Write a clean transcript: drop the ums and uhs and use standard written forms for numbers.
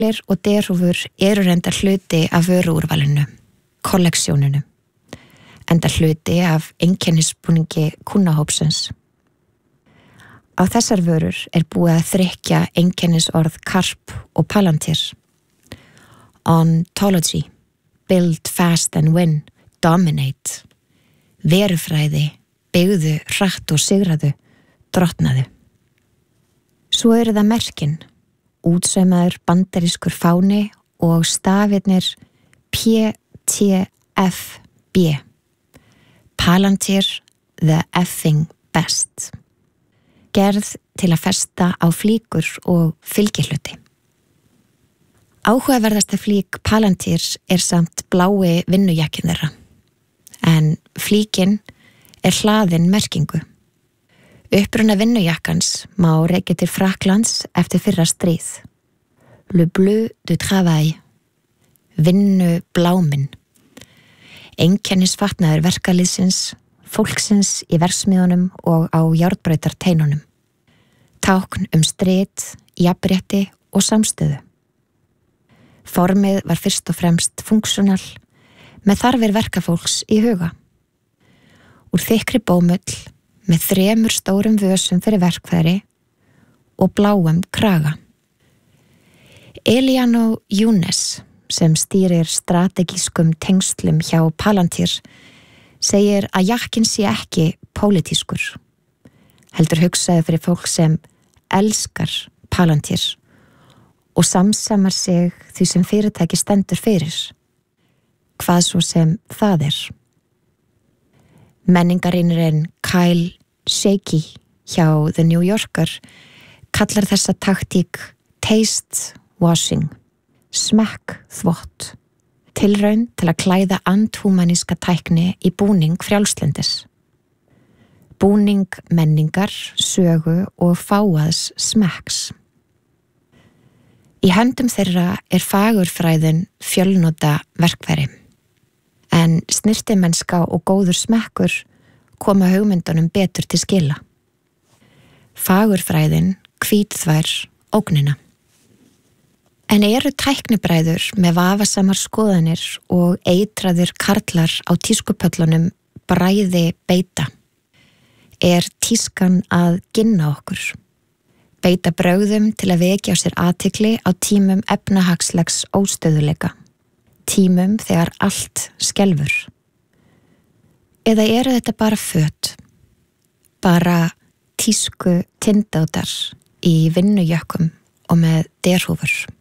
Og derhúfur eru reyndar hluti af vöruúrvalinu, kolleksjóninu, enda hluti af einkennisbúningi kunnahópsins. Á þessar vörur búið að þrykkja einkennisorð Karp og Palantir. Ontology, build fast and win, dominate. Verufræði, byggðu, hratt og sigraðu, drottnaðu. Svo eru það merkin, útsaumaður bandarískur fáni og stafirnir PTFB. Palantir the effing best. Gerð til að festa á flíkur og fylgihluti. Áhugaverðasta flík Palantir samt blái vinnujakkin þeirra, en flíkin hlaðin merkingu. Uppruna vinnujakkans má rekja til Frakklands eftir fyrra stríð. Le bleu du travail, vinnu bláminn. Einkennisfatnaður verkalýðsins, fólksins í verksmiðunum og á járnbrautarteinunum. Tákn strit, jafnrétti og samstöðu. Formið var fyrst og fremst funksjónal, með þarfir verkafólks í huga. Úr þykkri bómull, með 3 stórum vösum fyrir verkfæri og bláum kraga. Eliano Younes, sem stýrir strategískum tengslum hjá Palantir, segir að jakkin sé ekki pólitískur. Heldur hugsaði fyrir fólk sem elskar Palantir og samsamar sig því sem fyrirtæki stendur fyrir. Hvað svo sem það Menningarýnirinn Kyle Shaky hjá The New Yorker kallar þessa taktík taste washing, smekk þvott, tilraun til að klæða andhúmaníska tækni í búning frjálslendis. Búning menningar, sögu og fáaðs smekks. Í höndum þeirra fagurfræðin fjölnota verkfæri. En snyrtimennska og góður smekkur koma hugmyndunum betur til skila. Fagurfræðin hvítþvær ógnina. En eru tæknibræður með vafasamar skoðanir og eitraðir karlar á tískupöllunum bræði beita? Tískan að ginna okkur? Beita brögðum til að vekja á sér athygli á tímum efnahagslegs óstöðuleika? Tímum þegar allt skelfur? Eða eru þetta bara föt? Bara tísku tindádar í vinnujökkum og með derhúfur?